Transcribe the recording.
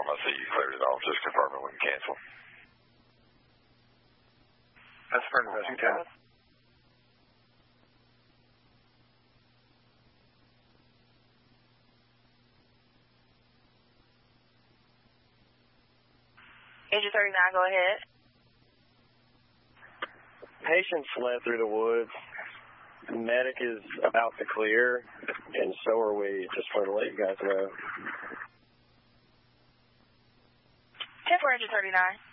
on. I see you cleared it off. Just confirming we can cancel. That's for investigation. Agent 39, go ahead. Patient fled through the woods. The medic is about to clear, and so are we. Just wanted to let you guys know. 10-4, Agent 39.